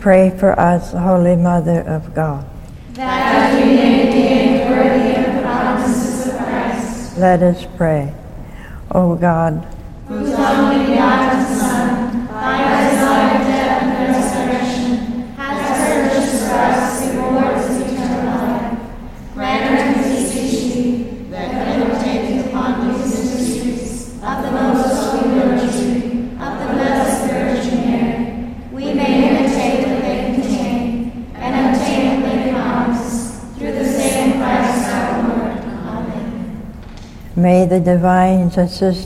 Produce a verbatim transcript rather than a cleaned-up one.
Pray for us, Holy Mother of God. That we may be made worthy of the promises of Christ. Let us pray. O God, Whose only begotten Son, by his life, death, and resurrection, has purchased for us the rewards of eternal life, grant us, beseech thee, that meditating upon these mysteries of the most holy Rosary of the Blessed Virgin Mary, we may imitate what they contain and obtain what they promise, through the same Christ our Lord. Amen. may the divine assistance